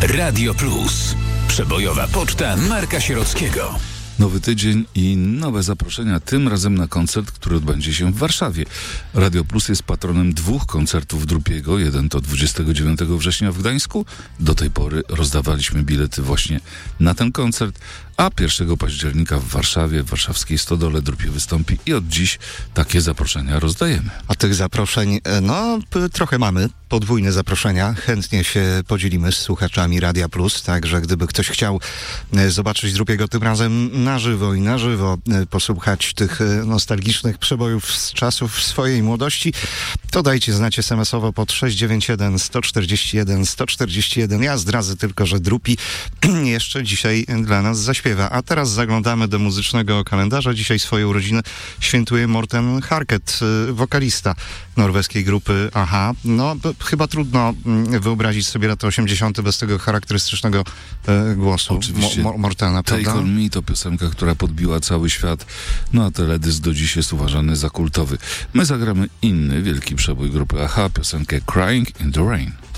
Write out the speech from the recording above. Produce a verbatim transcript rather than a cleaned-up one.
Radio Plus. Przebojowa poczta Marka Sierockiego. Nowy tydzień i nowe zaproszenia, tym razem na koncert, który odbędzie się w Warszawie. Radio Plus jest patronem dwóch koncertów Drupiego. Jeden to dwudziestego dziewiątego września w Gdańsku. Do tej pory rozdawaliśmy bilety właśnie na ten koncert, a pierwszego października w Warszawie, w warszawskiej Stodole Drupie wystąpi i od dziś takie zaproszenia rozdajemy. A tych zaproszeń, no p- trochę mamy, podwójne zaproszenia. Chętnie się podzielimy z słuchaczami Radia Plus, także gdyby ktoś chciał e, zobaczyć Drupiego tym razem na żywo i na żywo e, posłuchać tych e, nostalgicznych przebojów z czasów swojej młodości, to dajcie znać es em esowo pod sześć dziewięć jeden sto czterdzieści jeden sto czterdzieści jeden. Ja zdradzę tylko, że Drupi jeszcze dzisiaj dla nas zaśpiewa. A teraz zaglądamy do muzycznego kalendarza. Dzisiaj swoje urodziny świętuje Morten Harket, wokalista norweskiej grupy a-ha. No, chyba trudno wyobrazić sobie lata osiemdziesiąte bez tego charakterystycznego e, głosu Oczywiście. Mo- Mortena, Take prawda? On Me to piosenka, która podbiła cały świat. No a teledysk do dziś jest uważany za kultowy. My zagramy inny wielki przebój grupy a-ha, piosenkę Crying in the Rain.